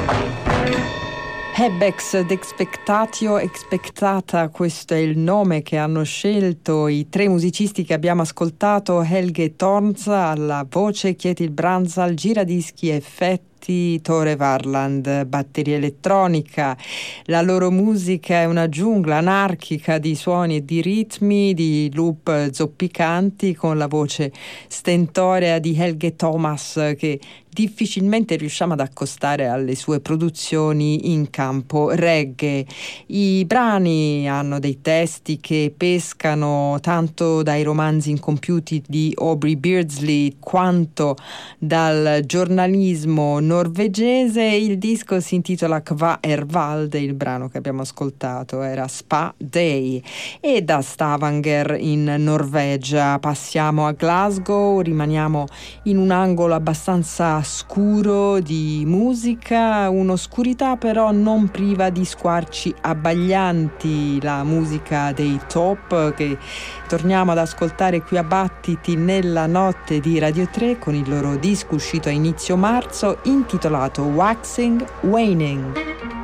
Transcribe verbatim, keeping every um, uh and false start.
Hebex d'Expectatio Expectata, questo è il nome che hanno scelto i tre musicisti che abbiamo ascoltato: Helge Tornza alla voce, Kjetil Brandtz al giradischi, effetti, Tore Varland batteria elettronica. La loro musica è una giungla anarchica di suoni e di ritmi, di loop zoppicanti, con la voce stentorea di Helge Thomas che difficilmente riusciamo ad accostare alle sue produzioni in campo reggae. I brani hanno dei testi che pescano tanto dai romanzi incompiuti di Aubrey Beardsley quanto dal giornalismo norvegese. Il disco si intitola Kva Ervald, il brano che abbiamo ascoltato era Spa Day. E da Stavanger in Norvegia passiamo a Glasgow, rimaniamo in un angolo abbastanza scuro di musica, un'oscurità però non priva di squarci abbaglianti, la musica dei Top che torniamo ad ascoltare qui a Battiti nella notte di Radio tre con il loro disco uscito a inizio marzo intitolato Waxing Waning.